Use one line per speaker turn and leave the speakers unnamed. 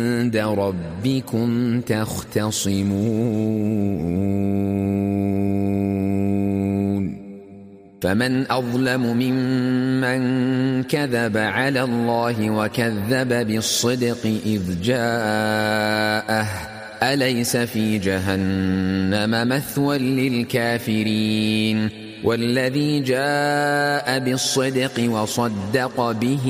عند ربكم تختصمون فمن أظلم ممن كذب على الله وكذب بالصدق إذ جاءه أليس في جهنم مثوى للكافرين والذي جاء بالصدق وصدق به